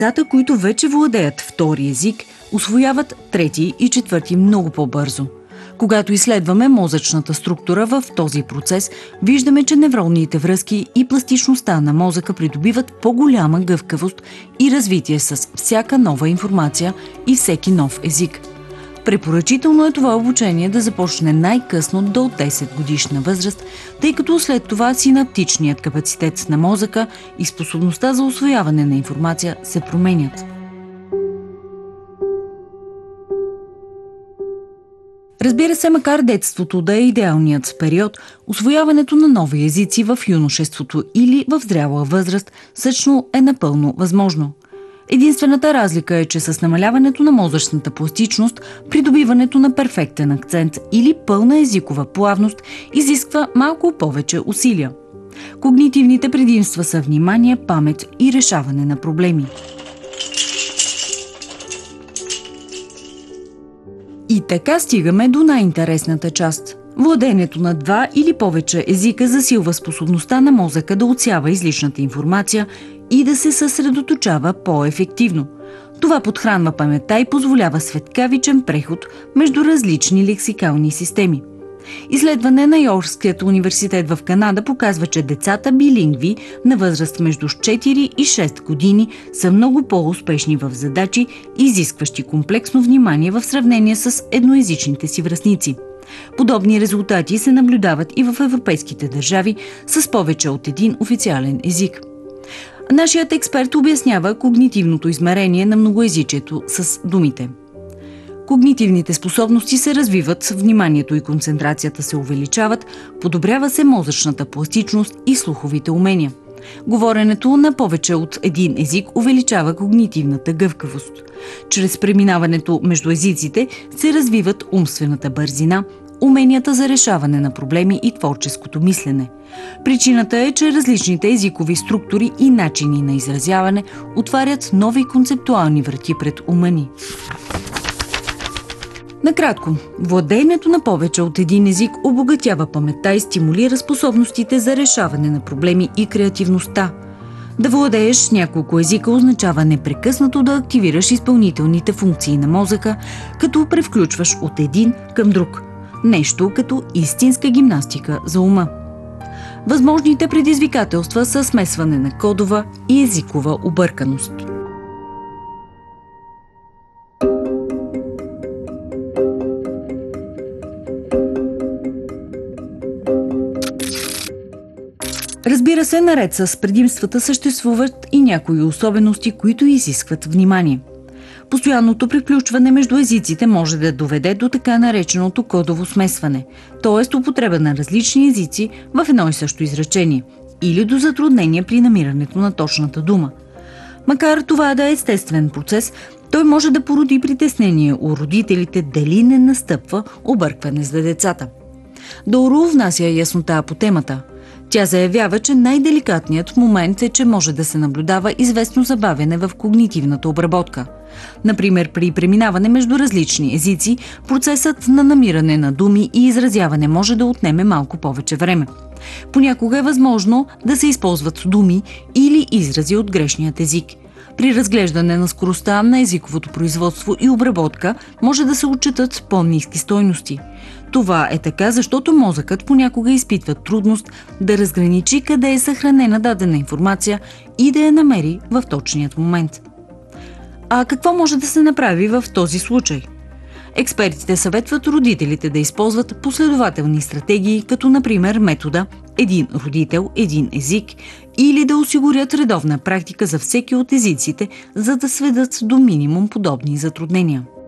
Децата, които вече владеят втори език, усвояват трети и четвърти много по-бързо. Когато изследваме мозъчната структура в този процес, виждаме, че невронните връзки и пластичността на мозъка придобиват по-голяма гъвкавост и развитие с всяка нова информация и всеки нов език. Препоръчително е това обучение да започне най-късно до 10 годишна възраст, тъй като след това синаптичният капацитет на мозъка и способността за усвояване на информация се променят. Разбира се, макар детството да е идеалният период, усвояването на нови езици в юношеството или в зряла възраст също е напълно възможно. Единствената разлика е, че с намаляването на мозъчната пластичност, придобиването на перфектен акцент или пълна езикова плавност изисква малко повече усилия. Когнитивните предимства са внимание, памет и решаване на проблеми. И така стигаме до най-интересната част. Владеенето на 2 или повече езика засилва способността на мозъка да отсява излишната информация и да се съсредоточава по-ефективно. Това подхранва паметта и позволява светкавичен преход между различни лексикални системи. Изследване на Йоркският университет в Канада показва, че децата билингви на възраст между 4 и 6 години са много по-успешни в задачи, изискващи комплексно внимание в сравнение с едноезичните си връстници. Подобни резултати се наблюдават и в европейските държави с повече от един официален език. Нашият експерт обяснява когнитивното измерение на многоезичието с думите. Когнитивните способности се развиват, вниманието и концентрацията се увеличават, подобрява се мозъчната пластичност и слуховите умения. Говоренето на повече от един език увеличава когнитивната гъвкавост. Чрез преминаването между езиците се развиват умствената бързина, уменията за решаване на проблеми и творческото мислене. Причината е, че различните езикови структури и начини на изразяване отварят нови концептуални врати пред ума ни. Накратко, владеенето на повече от един език обогатява паметта и стимулира способностите за решаване на проблеми и креативността. Да владееш няколко езика означава непрекъснато да активираш изпълнителните функции на мозъка, като превключваш от един към друг. Нещо като истинска гимнастика за ума. Възможните предизвикателства са смесване на кодова и езикова обърканост. Разбира се, наред с предимствата съществуват и някои особености, които изискват внимание. Постоянното приключване между езиците може да доведе до така нареченото кодово смесване, т.е. употреба на различни езици в едно и също изречение, или до затруднения при намирането на точната дума. Макар това да е естествен процес, той може да породи притеснение у родителите дали не настъпва объркване за децата. Доуру внася яснота по темата. Тя заявява, че най-деликатният момент е, че може да се наблюдава известно забавяне в когнитивната обработка. Например, при преминаване между различни езици, процесът на намиране на думи и изразяване може да отнеме малко повече време. Понякога е възможно да се използват думи или изрази от грешният език. При разглеждане на скоростта на езиковото производство и обработка може да се отчитат по-ниски стойности. Това е така, защото мозъкът понякога изпитва трудност да разграничи къде е съхранена дадена информация и да я намери в точният момент. А какво може да се направи в този случай? Експертите съветват родителите да използват последователни стратегии, като например метода един родител, един език, или да осигурят редовна практика за всеки от езиците, за да сведат до минимум подобни затруднения.